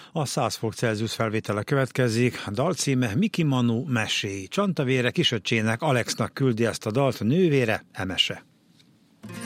A 100 fok Celsius felvétele következik. A dal címe Miki Manu meséi. Csantavére kisöccsének, Alexnak küldi ezt a dalt a nővére, Emese.